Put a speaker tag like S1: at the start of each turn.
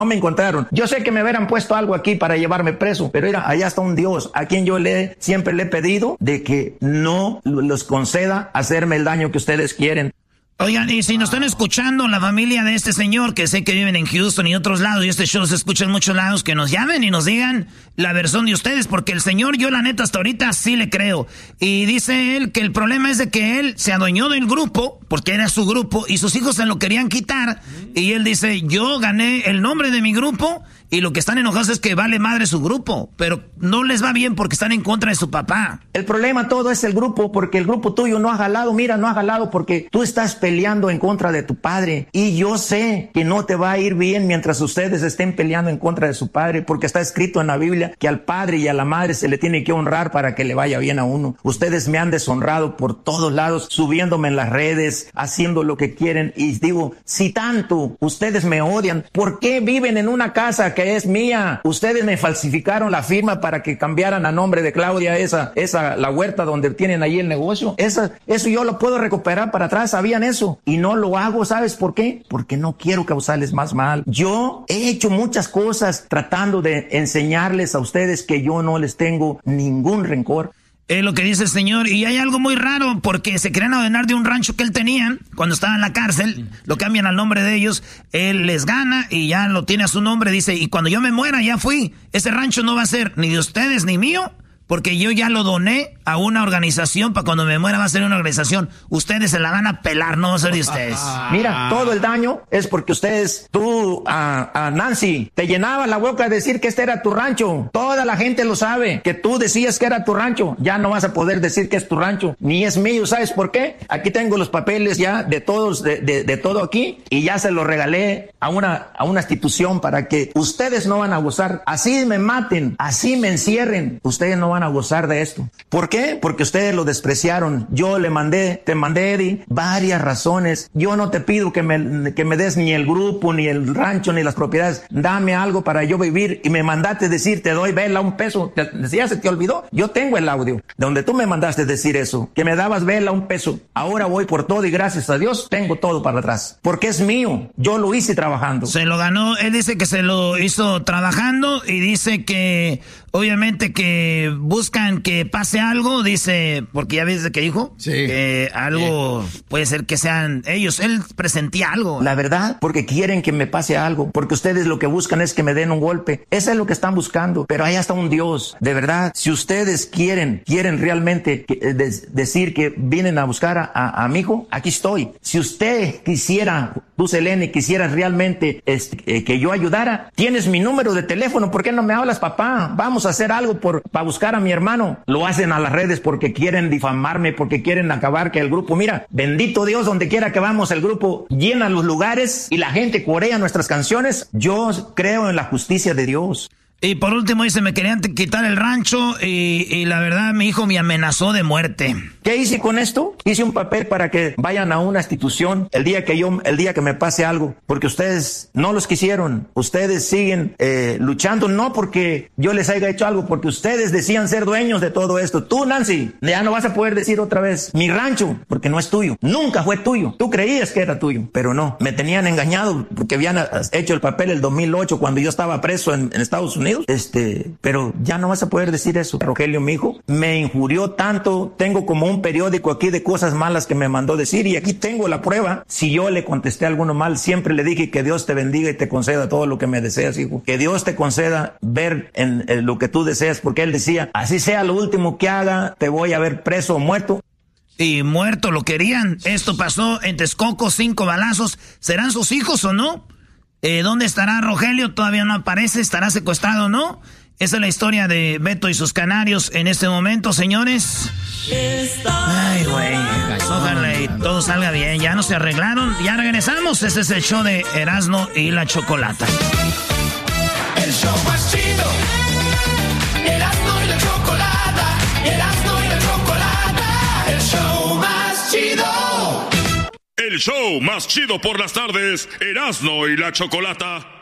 S1: No me encontraron. Yo sé que me hubieran puesto algo aquí para llevarme preso, pero mira, allá está un Dios a quien yo siempre le he pedido de que no los conceda hacerme el daño que ustedes quieren.
S2: Oigan, y si nos están escuchando la familia de este señor, que sé que viven en Houston y otros lados, y este show se escucha en muchos lados, que nos llamen y nos digan la versión de ustedes, porque el señor, yo la neta hasta ahorita sí le creo. Y dice él que el problema es de que él se adueñó del grupo, porque era su grupo, y sus hijos se lo querían quitar, y él dice, yo gané el nombre de mi grupo, y lo que están enojados es que vale madre su grupo, pero no les va bien porque están en contra de su papá.
S1: El problema todo es el grupo, porque el grupo tuyo no ha jalado, mira, no ha jalado porque tú estás peleando en contra de tu padre. Y yo sé que no te va a ir bien mientras ustedes estén peleando en contra de su padre, porque está escrito en la Biblia que al padre y a la madre se le tiene que honrar para que le vaya bien a uno. Ustedes me han deshonrado por todos lados, subiéndome en las redes, haciendo lo que quieren. Y digo, si tanto ustedes me odian, ¿por qué viven en una casa que es mía? Ustedes me falsificaron la firma para que cambiaran a nombre de Claudia la huerta donde tienen ahí el negocio. Eso yo lo puedo recuperar para atrás, ¿sabían eso? Y no lo hago, ¿sabes por qué? Porque no quiero causarles más mal. Yo he hecho muchas cosas tratando de enseñarles a ustedes que yo no les tengo ningún rencor.
S2: Es lo que dice el señor, y hay algo muy raro, porque se querían adueñar de un rancho que él tenía cuando estaba en la cárcel, lo cambian al nombre de ellos, él les gana y ya lo tiene a su nombre, dice, y cuando yo me muera ya fui, ese rancho no va a ser ni de ustedes ni mío, porque yo ya lo doné a una organización, para cuando me muera va a ser una organización. Ustedes se la van a pelar, no va a ser de ustedes.
S1: Mira, todo el daño es porque ustedes, tú, Nancy, te llenabas la boca de decir que este era tu rancho. Toda la gente lo sabe, que tú decías que era tu rancho. Ya no vas a poder decir que es tu rancho, ni es mío. ¿Sabes por qué? Aquí tengo los papeles ya de todos, de todo aquí, y ya se los regalé a una institución para que ustedes no van a gozar. Así me maten, así me encierren, ustedes no van a gozar de esto. ¿Por qué? Porque ustedes lo despreciaron. Yo te mandé, Eddie, varias razones. Yo no te pido que me des ni el grupo, ni el rancho, ni las propiedades. Dame algo para yo vivir. Y me mandaste decir, te doy vela un peso. ¿Ya se te olvidó? Yo tengo el audio de donde tú me mandaste decir eso, que me dabas vela un peso. Ahora voy por todo y gracias a Dios tengo todo para atrás. Porque es mío. Yo lo hice trabajando.
S2: Se lo ganó. Él dice que se lo hizo trabajando y dice que obviamente que buscan que pase algo, dice, porque ya ves que dijo, sí, que algo puede ser que sean ellos, él presentía algo.
S1: La verdad, porque quieren que me pase algo, porque ustedes lo que buscan es que me den un golpe, eso es lo que están buscando, pero ahí está un Dios, de verdad, si ustedes quieren realmente decir que vienen a buscar a mi hijo, aquí estoy. Si usted quisiera, tú Selene, quisieras realmente que yo ayudara, tienes mi número de teléfono, ¿por qué no me hablas, papá? Vamos a hacer algo para buscar a mi hermano. Lo hacen a las redes porque quieren difamarme, porque quieren acabar que el grupo, mira, bendito Dios, donde quiera que vamos, el grupo llena los lugares y la gente corea nuestras canciones. Yo creo en la justicia de Dios.
S2: Y por último dice, me querían quitar el rancho y la verdad mi hijo me amenazó de muerte.
S1: ¿Qué hice con esto? Hice un papel para que vayan a una institución el día que me pase algo, porque ustedes no los quisieron, ustedes siguen luchando, no porque yo les haya hecho algo, porque ustedes decían ser dueños de todo esto. Tú, Nancy, ya no vas a poder decir otra vez mi rancho, porque no es tuyo, nunca fue tuyo. Tú creías que era tuyo, pero no, me tenían engañado porque habían hecho el papel el 2008 cuando yo estaba preso en Estados Unidos. Pero ya no vas a poder decir eso. Rogelio, mi hijo, me injurió tanto. Tengo como un periódico aquí de cosas malas que me mandó decir y aquí tengo la prueba. Si yo le contesté alguno mal, siempre le dije que Dios te bendiga y te conceda todo lo que me deseas, hijo. Que Dios te conceda ver en lo que tú deseas, porque él decía, así sea lo último que haga, te voy a ver preso o muerto.
S2: Y muerto lo querían. Esto pasó en Texcoco, 5 balazos. ¿Serán sus hijos o no? ¿Dónde estará Rogelio? Todavía no aparece, estará secuestrado, ¿no? Esa es la historia de Beto y sus canarios en este momento, señores. Ay, güey, ojalá y todo salga bien. Ya no se arreglaron, ya regresamos. Este es el show de Erasmo y la Chocolata.
S3: El show más chido. Erasmo y la Chocolata. Erasmo y la Chocolata. El show más chido.
S4: El show más chido por las tardes, Erasmo y la Chocolata.